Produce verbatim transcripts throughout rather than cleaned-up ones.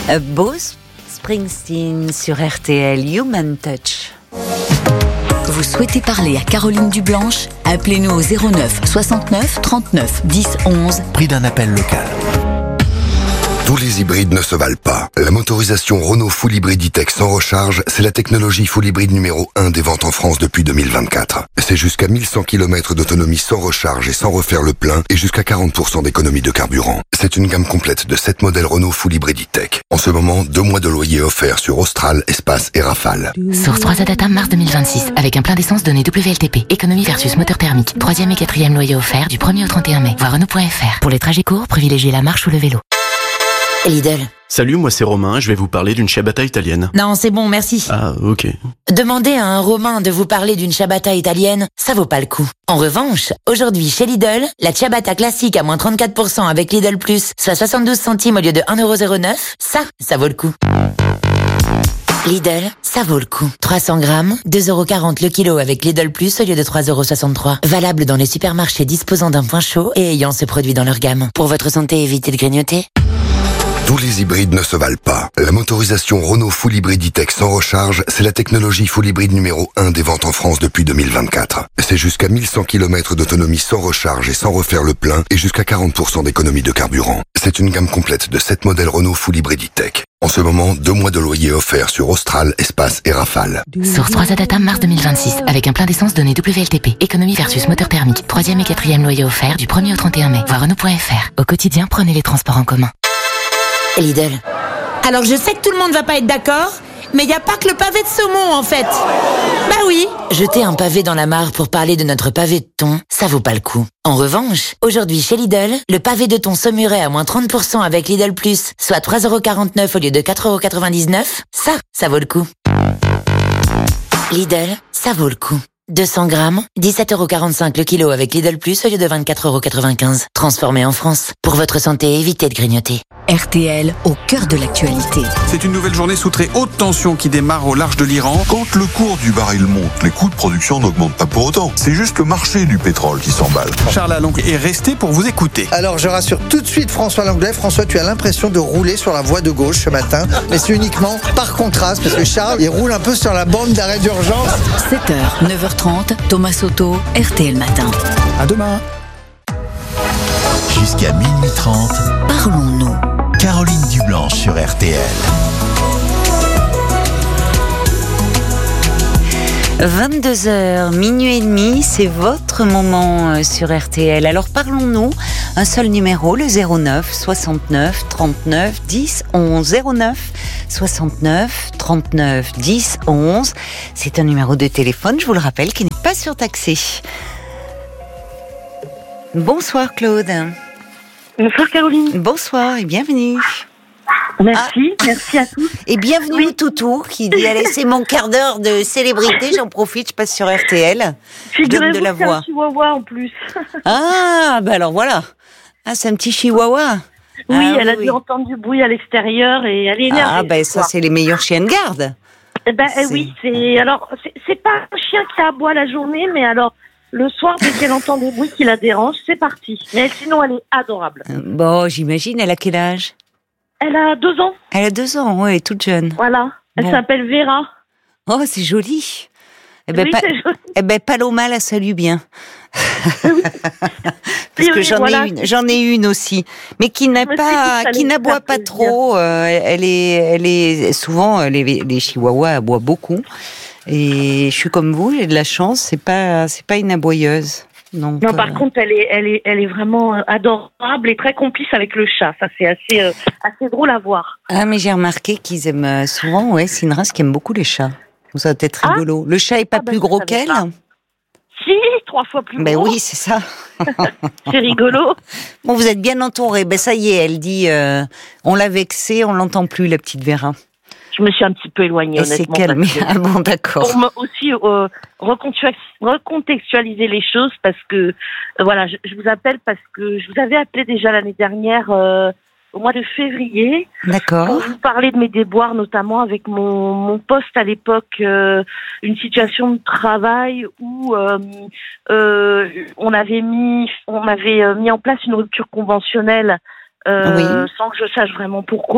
Euh, Bruce Springsteen sur R T L, Human Touch. Vous souhaitez parler à Caroline Dublanche? Appelez-nous au zéro neuf soixante-neuf trente-neuf dix onze. Prix d'un appel local. Tous les hybrides ne se valent pas. La motorisation Renault Full Hybrid E-Tech sans recharge, c'est la technologie Full Hybrid numéro un des ventes en France depuis deux mille vingt-quatre. C'est jusqu'à mille cent kilomètres d'autonomie sans recharge et sans refaire le plein et jusqu'à quarante pour cent d'économie de carburant. C'est une gamme complète de sept modèles Renault Full Hybrid E-Tech. En ce moment, deux mois de loyer offerts sur Austral, Espace et Rafale. Source trois A Data, mars deux mille vingt-six. Avec un plein d'essence donné W L T P. Économie versus moteur thermique. Troisième et quatrième loyer offert du premier au trente et un mai. Voir Renault point F R. Pour les trajets courts, privilégiez la marche ou le vélo. Lidl. Salut, moi c'est Romain, je vais vous parler d'une ciabatta italienne. Non, c'est bon, merci. Ah, ok. Demandez à un Romain de vous parler d'une ciabatta italienne, ça vaut pas le coup. En revanche, aujourd'hui chez Lidl, la ciabatta classique à moins trente-quatre pour cent avec Lidl Plus, soit soixante-douze centimes au lieu de un euro zéro neuf, ça, ça vaut le coup. Lidl, ça vaut le coup. trois cents grammes, deux euros quarante le kilo avec Lidl Plus au lieu de trois euros soixante-trois. Valable dans les supermarchés disposant d'un point chaud et ayant ce produit dans leur gamme. Pour votre santé, évitez de grignoter. Tous les hybrides ne se valent pas. La motorisation Renault Full Hybrid E-Tech sans recharge, c'est la technologie Full Hybrid numéro un des ventes en France depuis deux mille vingt-quatre. C'est jusqu'à mille cent kilomètres d'autonomie sans recharge et sans refaire le plein et jusqu'à quarante pour cent d'économie de carburant. C'est une gamme complète de sept modèles Renault Full Hybrid E-Tech. En ce moment, deux mois de loyer offerts sur Austral, Espace et Rafale. Source trois A Data, mars deux mille vingt-six. Avec un plein d'essence donné W L T P. Économie versus moteur thermique. Troisième et quatrième loyer offert du premier au trente et un mai. Voir Renault point F R. Au quotidien, prenez les transports en commun. Lidl. Alors je sais que tout le monde va pas être d'accord, mais il n'y a pas que le pavé de saumon en fait. Bah oui. Jeter un pavé dans la mare pour parler de notre pavé de thon, ça vaut pas le coup. En revanche, aujourd'hui chez Lidl, le pavé de thon saumuret à moins trente pour cent avec Lidl Plus, soit trois euros quarante-neuf au lieu de quatre euros quatre-vingt-dix-neuf, ça, ça vaut le coup. Lidl, ça vaut le coup. deux cents grammes, dix-sept euros quarante-cinq le kilo avec Lidl Plus au lieu de vingt-quatre euros quatre-vingt-quinze. Transformé en France. Pour votre santé, évitez de grignoter. R T L, au cœur de l'actualité. C'est une nouvelle journée sous très haute tension qui démarre au large de l'Iran. Quand le cours du baril monte, les coûts de production n'augmentent pas pour autant. C'est juste le marché du pétrole qui s'emballe. Charles Along est resté pour vous écouter. Alors je rassure tout de suite François Langlais. François, tu as l'impression de rouler sur la voie de gauche ce matin, mais c'est uniquement par contraste parce que Charles, il roule un peu sur la bande d'arrêt d'urgence. sept heures, neuf heures trente, Thomas Soto, R T L Matin. À demain. Jusqu'à minuit trente, Parlons-nous. Caroline Dublanche sur R T L. vingt-deux heures, minuit et demi, c'est votre moment sur R T L. Alors parlons-nous, un seul numéro, le zéro neuf soixante-neuf trente-neuf dix onze. zéro neuf soixante-neuf trente-neuf dix onze. C'est un numéro de téléphone, je vous le rappelle, qui n'est pas surtaxé. Bonsoir Claude. Bonsoir Caroline. Bonsoir et bienvenue. Merci, ah. merci à tous. Et bienvenue oui. Toutou qui dit allez, c'est mon quart d'heure de célébrité, j'en profite, je passe sur R T L. Je donne de la voix. C'est un chihuahua en plus. Ah, bah alors voilà. Ah, c'est un petit chihuahua. Oui, ah, elle oui, a dû oui. entendre du bruit à l'extérieur et elle est énervée. Ah, ben bah, ça, c'est les meilleurs chiens de garde. Eh ben c'est... oui, c'est alors c'est, c'est pas un chien qui aboie la journée, mais alors le soir, dès qu'elle entend des bruits qui la dérangent, c'est parti. Mais sinon, elle est adorable. Bon, j'imagine, elle a quel âge ? Elle a deux ans. Elle a deux ans, oui, toute jeune. Voilà. Elle bon. s'appelle Vera. Oh, c'est joli. Eh ben, oui, pa- c'est joli. Eh ben, Paloma la salue bien. Oui. Parce que oui, j'en voilà. ai une, j'en ai une aussi, mais qui n'a mais pas, qui n'aboie pas trop. Euh, elle est, elle est souvent les, les chihuahuas aboient beaucoup. Et je suis comme vous, j'ai de la chance. C'est pas, c'est pas une aboyeuse. Donc, non, par euh... contre, elle est, elle est, elle est vraiment adorable et très complice avec le chat. Ça, c'est assez, euh, assez drôle à voir. Ah, mais j'ai remarqué qu'ils aiment souvent. Ouais, c'est une race qui aime beaucoup les chats. Donc ça va être ah rigolo. Le chat est pas ah, plus bah, gros qu'elle. Pas. Si, trois fois plus gros. Ben oui, c'est ça. C'est rigolo. Bon, vous êtes bien entourés. Ben ça y est, elle dit, euh, on l'a vexée, on l'entend plus, la petite Vera. Je me suis un petit peu éloignée, elle honnêtement. Elle s'est calmée. Ah bon, d'accord. Pour me aussi euh, recontextualiser les choses, parce que, euh, voilà, je, je vous appelle parce que je vous avais appelé déjà l'année dernière, euh, au mois de février. D'accord. Pour vous parler de mes déboires, notamment avec mon, mon poste à l'époque, euh, une situation de travail où euh, euh, on avait mis, on avait mis en place une rupture conventionnelle euh, oui. sans que je sache vraiment pourquoi.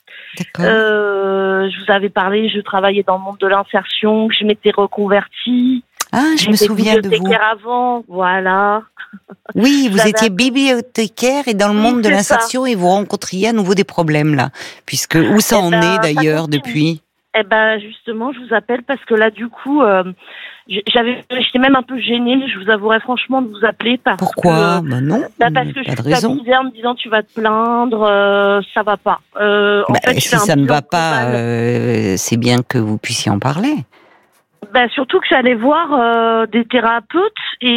D'accord. Euh, je vous avais parlé, je travaillais dans le monde de l'insertion, que je m'étais reconvertie. Ah, je me souviens de vous. J'étais bibliothécaire avant, voilà. Oui, vous Ça étiez va. bibliothécaire et dans le monde Oui, de c'est l'insertion et vous rencontriez à nouveau des problèmes là. Puisque où ça Eh en ben, est ça d'ailleurs continue. depuis? Eh ben justement, je vous appelle parce que là, du coup, euh, j'avais, j'étais même un peu gênée. Je vous avouerai franchement de vous appeler parce Pourquoi? que, Ben non, bah parce que pas je de suis raison. amusée en me disant tu vas te plaindre, euh, ça va pas. Euh, en Bah, fait, je si fais un ça ne bilan va pas, global. euh, c'est bien que vous puissiez en parler. Ben, surtout que j'allais voir euh, des thérapeutes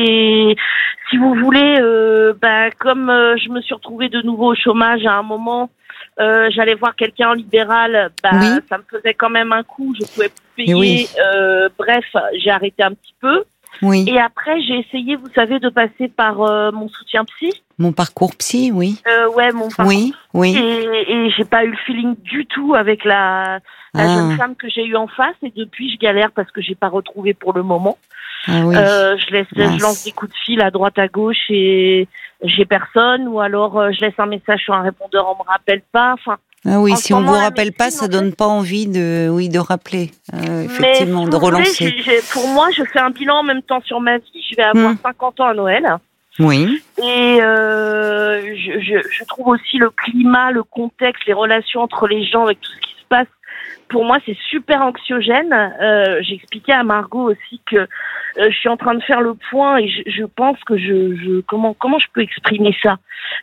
et si vous voulez, euh, ben, comme euh, je me suis retrouvée de nouveau au chômage à un moment, euh, j'allais voir quelqu'un en libéral, ben, Oui. ça me faisait quand même un coup, je pouvais plus payer. Et oui. Euh, bref, j'ai arrêté un petit peu. Oui. Et après, j'ai essayé, vous savez, de passer par euh, mon soutien psy. Mon parcours psy, oui. Euh, ouais, mon parcours. Oui, oui. Et, et j'ai pas eu le feeling du tout avec la, la Ah. jeune femme que j'ai eue en face. Et depuis, je galère parce que j'ai pas retrouvé pour le moment. Ah oui. Euh, je laisse, Mince. je lance des coups de fil à droite à gauche et j'ai personne. Ou alors, euh, je laisse un message sur un répondeur, on me rappelle pas. Enfin. Ah oui, en si ce on moment, vous la rappelle pas, médecine, ça en donne fait- pas envie de, oui, de rappeler, euh, Mais effectivement, si de vous voulez, relancer. j'ai- j'ai- pour moi, je fais un bilan en même temps sur ma vie. Je vais avoir Hmm. cinquante ans à Noël. Oui. Et euh, je, je, je trouve aussi le climat, le contexte, les relations entre les gens avec tout ce qui se passe. Pour moi, c'est super anxiogène. Euh, J'ai expliqué à Margot aussi que euh, je suis en train de faire le point et je, je pense que je, je comment comment je peux exprimer ça.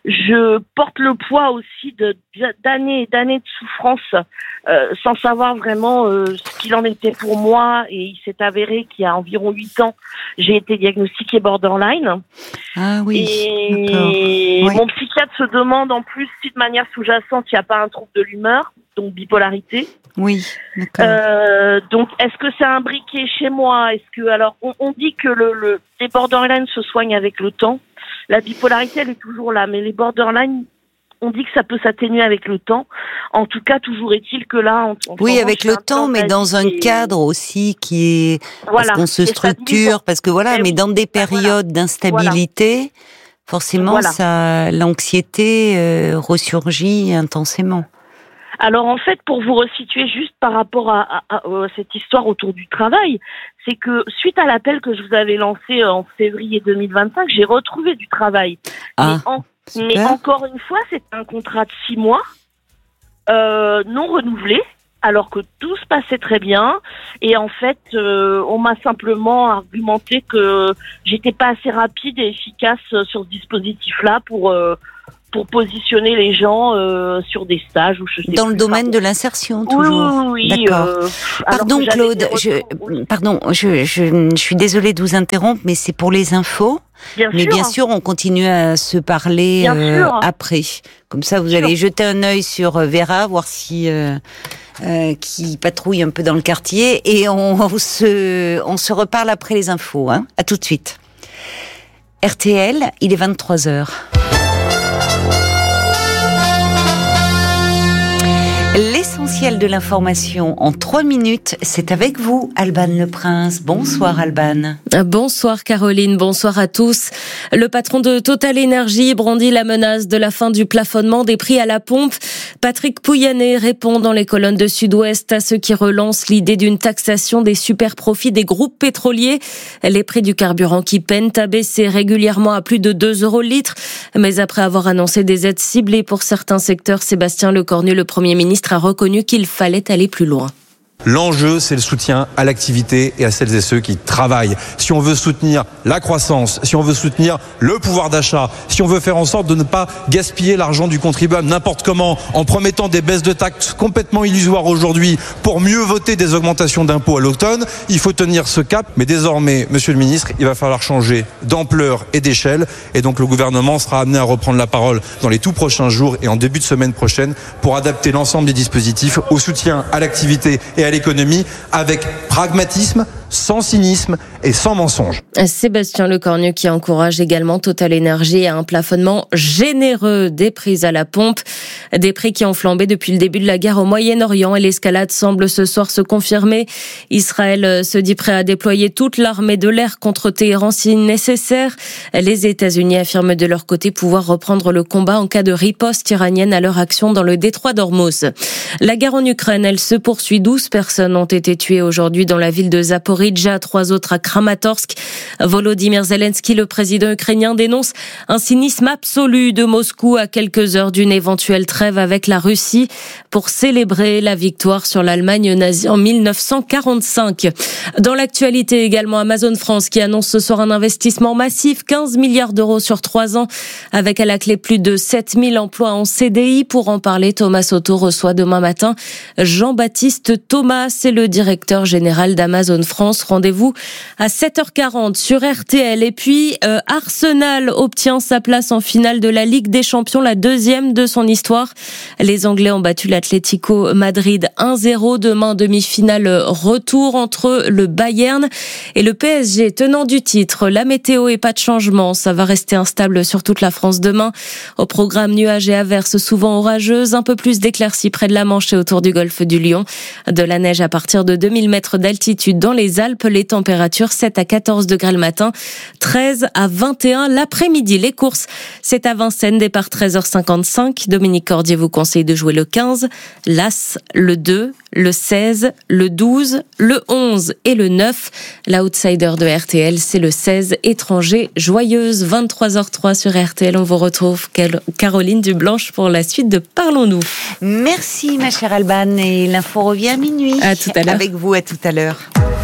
Je porte le poids aussi de d'années et d'années de souffrance euh, sans savoir vraiment euh, ce qu'il en était pour moi. Et il s'est avéré qu'il y a environ huit ans, j'ai été diagnostiquée borderline. Ah oui. Et D'accord. Oui. mon psychiatre se demande en plus si de manière sous-jacente il n'y a pas un trouble de l'humeur, donc bipolarité. Oui. D'accord. Euh, donc est-ce que c'est imbriqué chez moi? Est-ce que alors on, on dit que le, le les borderline se soignent avec le temps. La bipolarité elle est toujours là, mais les borderline on dit que ça peut s'atténuer avec le temps. En tout cas, toujours est-il que là, en, en Oui, ce moment, avec je le fais un temps, plan mais de dans ma un vie et- cadre aussi qui est Voilà, parce qu'on se qui est stabilisant. structure, parce que voilà, Eh mais oui, dans des ben voilà. périodes d'instabilité, forcément, Voilà. ça, l'anxiété euh, ressurgit intensément. Alors en fait, pour vous resituer juste par rapport à, à- à, euh, cette histoire autour du travail, c'est que suite à l'appel que je vous avais lancé en février deux mille vingt-cinq, j'ai retrouvé du travail. Ah, mais, en- super. mais encore une fois, c'est un contrat de six mois, euh, non renouvelé, alors que tout se passait très bien. Et en fait, euh, on m'a simplement argumenté que j'étais pas assez rapide et efficace sur ce dispositif-là pour euh, pour positionner les gens euh, sur des stages ou je sais Dans le plus. domaine Enfin, de l'insertion, oui, toujours. oui, oui, D'accord. euh, alors Pardon que j'avais Claude, des je, retours, oui. pardon, je, je, je suis désolée de vous interrompre, mais c'est pour les infos. Bien mais sûr. bien sûr, on continue à se parler Bien euh, sûr. après. Comme ça, vous Sûr. allez jeter un œil sur euh, Vera, voir si euh, euh, qui patrouille un peu dans le quartier, et on, on se on se reparle après les infos. Hein. À tout de suite. R T L, il est vingt-trois heures. L'essentiel de l'information en trois minutes, c'est avec vous, Alban Le Prince. Bonsoir Alban. Bonsoir Caroline, bonsoir à tous. Le patron de Total Energy brandit la menace de la fin du plafonnement des prix à la pompe. Patrick Pouyanné répond dans les colonnes de Sud-Ouest à ceux qui relancent l'idée d'une taxation des super profits des groupes pétroliers. Les prix du carburant qui peinent à baisser régulièrement à plus de deux euros le litre. Mais après avoir annoncé des aides ciblées pour certains secteurs, Sébastien Lecornu, le Premier ministre, a reconnu qu'il fallait aller plus loin. L'enjeu, c'est le soutien à l'activité et à celles et ceux qui travaillent. Si on veut soutenir la croissance, si on veut soutenir le pouvoir d'achat, si on veut faire en sorte de ne pas gaspiller l'argent du contribuable n'importe comment, en promettant des baisses de taxes complètement illusoires aujourd'hui pour mieux voter des augmentations d'impôts à l'automne, il faut tenir ce cap. Mais désormais, monsieur le ministre, il va falloir changer d'ampleur et d'échelle. Et donc le gouvernement sera amené à reprendre la parole dans les tout prochains jours et en début de semaine prochaine pour adapter l'ensemble des dispositifs au soutien à l'activité et à l'économie avec pragmatisme, sans cynisme et sans mensonge. Sébastien Lecornu qui encourage également Total Energy à un plafonnement généreux des prix à la pompe. Des prix qui ont flambé depuis le début de la guerre au Moyen-Orient et l'escalade semble ce soir se confirmer. Israël se dit prêt à déployer toute l'armée de l'air contre Téhéran si nécessaire. Les États-Unis affirment de leur côté pouvoir reprendre le combat en cas de riposte iranienne à leur action dans le détroit d'Ormuz. La guerre en Ukraine, elle se poursuit. douze personnes ont été tuées aujourd'hui dans la ville de Zaporijjia, trois autres à Kramatorsk. Volodymyr Zelensky, le président ukrainien, dénonce un cynisme absolu de Moscou à quelques heures d'une éventuelle trêve avec la Russie pour célébrer la victoire sur l'Allemagne nazie en mille neuf cent quarante-cinq. Dans l'actualité également, Amazon France qui annonce ce soir un investissement massif, quinze milliards d'euros sur trois ans, avec à la clé plus de sept mille emplois en C D I. Pour en parler, Thomas Soto reçoit demain matin Jean-Baptiste Thomas, c'est le directeur général d'Amazon France. Rendez-vous à sept heures quarante sur R T L. Et puis, euh, Arsenal obtient sa place en finale de la Ligue des Champions, la deuxième de son histoire. Les Anglais ont battu l'Atlético Madrid un zéro. Demain, demi-finale retour entre le Bayern et le P S G, tenant du titre. La météo et pas de changement, ça va rester instable sur toute la France demain. Au programme, nuages et averses souvent orageuses, un peu plus d'éclaircies près de la Manche et autour du golfe du Lion. De la neige à partir de deux mille mètres d'altitude dans les Alpes. Les températures sept à quatorze degrés le matin, treize à vingt et un l'après-midi. Les courses, c'est à Vincennes, départ treize heures cinquante-cinq. Dominique Cordier vous conseille de jouer le quinze, l'As, le deux, le seize, le douze, le onze et le neuf. L'outsider de R T L, c'est le seize, étranger joyeuse. vingt-trois heures trois sur R T L. On vous retrouve Caroline Dublanche pour la suite de Parlons-nous. Merci ma chère Alban, et l'info revient à minuit. À tout à l'heure. Avec vous, à tout à l'heure.